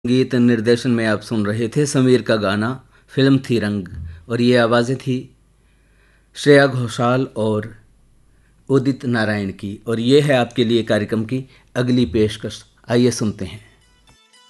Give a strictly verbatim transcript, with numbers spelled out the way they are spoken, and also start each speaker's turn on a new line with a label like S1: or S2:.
S1: संगीत निर्देशन में आप सुन रहे थे समीर का गाना। फिल्म थी रंग और ये आवाज़ें थी श्रेया घोषाल और उदित नारायण की। और ये है आपके लिए कार्यक्रम की अगली पेशकश। आइए सुनते हैं।